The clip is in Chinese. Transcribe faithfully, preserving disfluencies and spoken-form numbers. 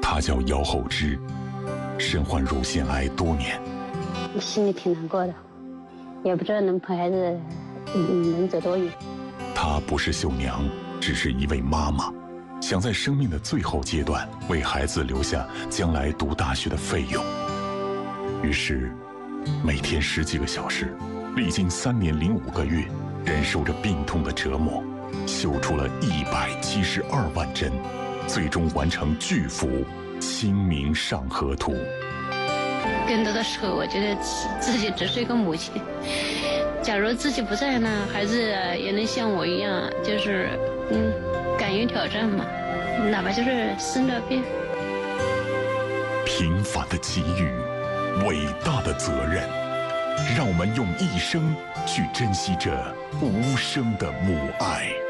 她叫姚厚芝，身患乳腺癌多年， 心里挺难过的，也不知道能陪孩子嗯能走多远。 她不是绣娘，只是一位妈妈，想在生命的最后阶段为孩子留下将来读大学的费用。于是，每天十几个小时，历经三年零五个月，忍受着病痛的折磨，绣出了一百七十二万针，最终完成巨幅《清明上河图》。 更多的时候，我觉得自己只是一个母亲。假如自己不在呢，孩子也能像我一样，就是嗯，敢于挑战嘛，哪怕就是生了病。 平凡的机遇，伟大的责任，让我们用一生去珍惜这无声的母爱。